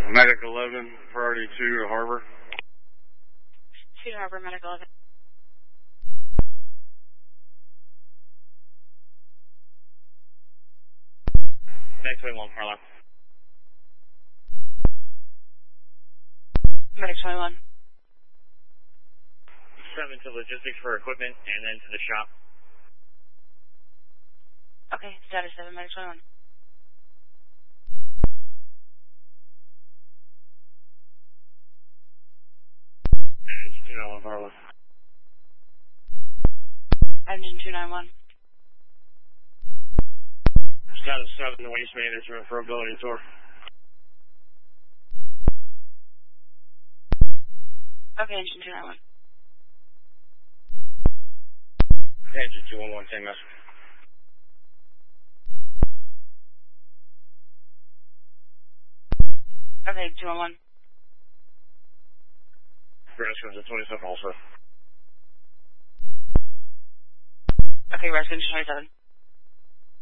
Medic 11, priority 2 to Harbor. 2 to Harbor, Medic 11. Medic 21, Harlow. Medic 21. 7 to logistics for equipment and then to the shop. Okay, status 7, Medic 21. Engine 291, Harlow. Engine 291. Status 7, the waste management for ability tour. Okay, engine 291. Engine 211, same message. Okay, 211. Redskins at 27 also. Okay, Redskins 27.